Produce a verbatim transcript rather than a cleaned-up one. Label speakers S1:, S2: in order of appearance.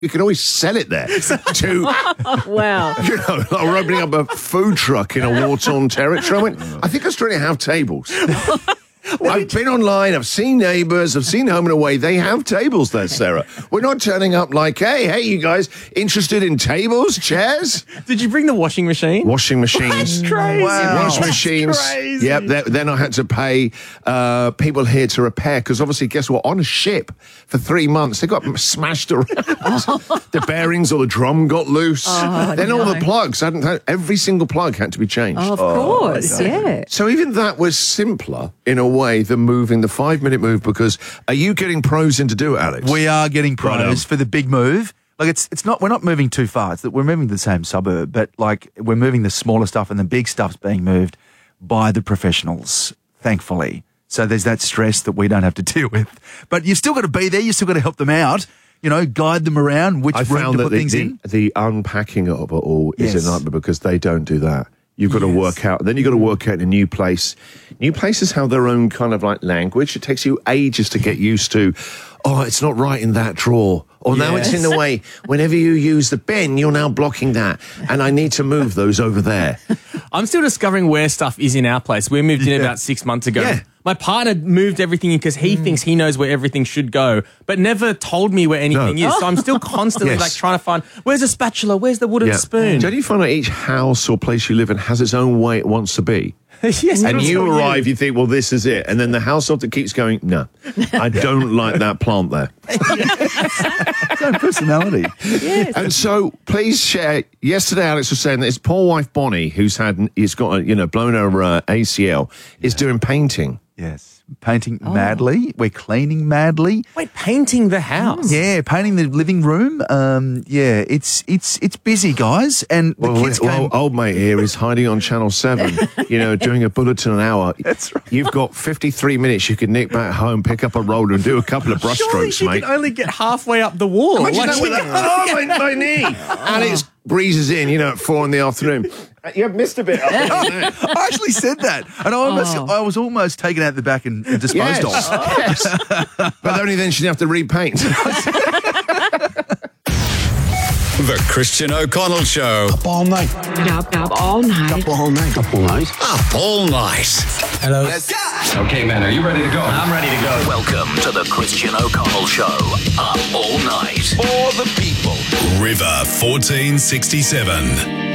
S1: You can always sell it there to,
S2: Wow.
S1: you know, or opening up a food truck in a war-torn territory. I went, I think Australia have tables. I've been online, I've seen Neighbours, I've seen Home and Away. They have tables there, Sarah. We're not turning up like, hey, hey, you guys, interested in tables, chairs?
S3: Did you bring the washing machine?
S1: Washing machines.
S3: That's crazy.
S1: Wow. Washing machines.
S3: Crazy.
S1: Yep, then- then I had to pay uh, people here to repair, because obviously, guess what? On a ship for three months, they got smashed around. The bearings or the drum got loose.
S2: Oh,
S1: then all
S2: no.
S1: the plugs, hadn't, every single plug had to be changed.
S2: Oh, of course, yeah.
S1: So even that was simpler in a way than moving the five-minute move, because are you getting pros in to do it, Alex?
S4: We are getting pros
S1: Right on.
S4: for the big move. Like it's it's not we're not moving too far. It's that we're moving to the same suburb, but like we're moving the smaller stuff, and the big stuff's being moved by the professionals, thankfully. So there's that stress that we don't have to deal with. But you've still got to be there. You've still got to help them out. You know, guide them around which
S1: I
S4: room
S1: found
S4: to
S1: that
S4: put
S1: the,
S4: things
S1: the,
S4: in.
S1: the unpacking of it all is
S4: Yes.
S1: a nightmare, because they don't do that. You've got to
S4: Yes.
S1: work out, then you've got to work out in a new place. New places have their own kind of like language. It takes you ages to get used to, oh, it's not right in that drawer. Or now it's in the way. Whenever you use the bin, you're now blocking that. And I need to move those over there.
S3: I'm still discovering where stuff is in our place. We moved in
S4: Yeah.
S3: about six months ago.
S1: Yeah.
S3: My partner moved everything in because he thinks he knows where everything should go, but never told me where anything
S1: No.
S3: is. So I'm still constantly
S1: Yes.
S3: like trying to find, where's a spatula? Where's the wooden spoon?
S1: Don't you find that each house or place you live in has its own way it wants to be?
S3: Yes,
S1: And
S3: that's
S1: you
S3: what
S1: arrive, you think, well, this is it. And then the house often keeps going, no, I don't like that plant there.
S4: Its own personality.
S1: And so, please share. Yesterday, Alex was saying that his poor wife Bonnie, who's had, he's got, a, you know, blown her uh, A C L, is doing painting.
S4: Yes. Painting madly. We're cleaning madly.
S3: Wait, painting the house?
S4: Yeah, painting the living room. Um, yeah, it's it's it's busy, guys. And the
S1: Well,
S4: kids
S1: well,
S4: came.
S1: old mate here is hiding on Channel seven, you know, doing a bulletin an hour.
S4: That's right.
S1: You've got fifty-three minutes. You can nick back home, pick up a roller and do a couple of brush
S3: Surely
S1: strokes,
S3: she
S1: mate.
S3: can only get halfway up the wall.
S1: Imagine
S3: Like,
S1: that
S3: she
S1: with
S3: can-
S1: that- oh, my, my knee. Alex breezes in, you know, at four in the afternoon. You have missed a bit. Up there.
S4: I actually said that, and I almost, I was almost taken out the back and, and disposed
S1: Yes,
S4: of.
S1: yes. But only then she'd have to repaint.
S5: The Christian O'Connell Show.
S6: Up all night.
S7: Up, up all night.
S6: Up all night. Up all night.
S5: Up all night.
S6: Hello.
S8: Okay, man, are you ready to go?
S5: I'm ready to go. Welcome to the Christian O'Connell Show. Up all night. For the people.
S9: River fourteen sixty-seven.